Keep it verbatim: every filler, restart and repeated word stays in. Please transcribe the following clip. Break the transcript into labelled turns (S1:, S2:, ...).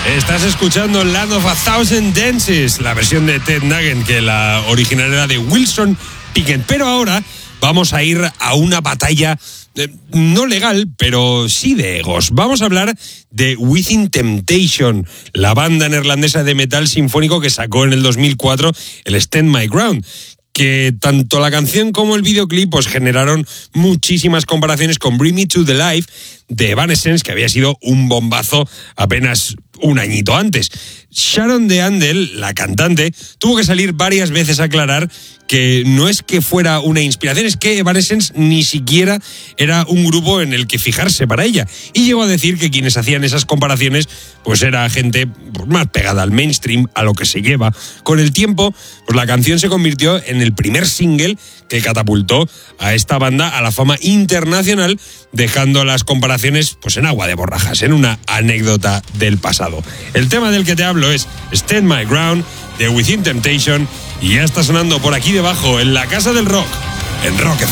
S1: Estás escuchando Land of a Thousand Dances, la versión de Ted Nugent, que la original era de Wilson Pickett. Pero ahora vamos a ir a una batalla eh, no legal, pero sí de egos. Vamos a hablar de Within Temptation, la banda neerlandesa de metal sinfónico que sacó en el dos mil cuatro el Stand My Ground, que tanto la canción como el videoclip pues generaron muchísimas comparaciones con Bring Me to the Life de Evanescence, que había sido un bombazo apenas un añito antes. Sharon de Andel, la cantante, tuvo que salir varias veces a aclarar que no es que fuera una inspiración, es que Evanescence ni siquiera era un grupo en el que fijarse para ella. Y llegó a decir que quienes hacían esas comparaciones pues era gente pues, más pegada al mainstream, a lo que se lleva. Con el tiempo, pues la canción se convirtió en el primer single que catapultó a esta banda a la fama internacional, dejando las comparaciones pues en agua de borrajas, en una anécdota del pasado. El tema del que te hablo es Stand My Ground, de Within Temptation, y ya está sonando por aquí debajo, en la Casa del Rock, en Rock F M.